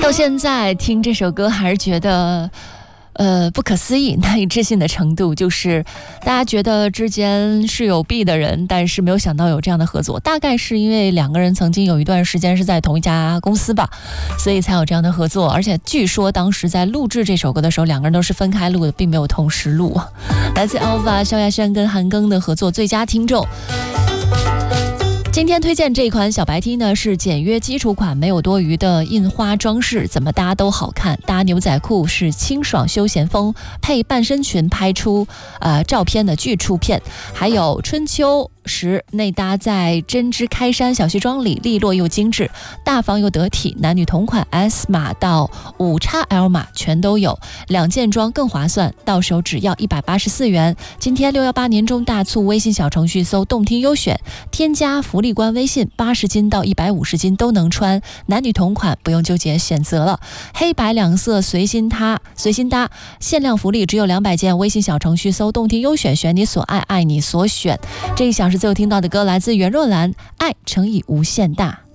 到现在听这首歌还是觉得不可思议、难以置信的程度，就是大家觉得之间是有弊的人，但是没有想到有这样的合作。大概是因为两个人曾经有一段时间是在同一家公司吧，所以才有这样的合作。而且据说当时在录制这首歌的时候，两个人都是分开录的，并没有同时录。来自 Alpha 萧亚轩跟韩庚的合作《最佳听众》。今天推荐这款小白 T 呢，是简约基础款，没有多余的印花装饰，怎么搭都好看。搭牛仔裤是清爽休闲风，配半身裙拍出照片的巨出片。还有春秋时内搭在针织开衫小西装里，利落又精致，大方又得体。男女同款 S 码到5XL 码全都有，两件装更划算，到手只要184元。今天618年中大促，微信小程序搜动听优选，添加福利官微信，80斤到150斤都能穿，男女同款不用纠结选择了。黑白两色随心搭，限量福利只有200件，微信小程序搜动听优选，选你所爱，爱你所选。这一小时最后听到的歌来自袁若兰，爱乘以无限大。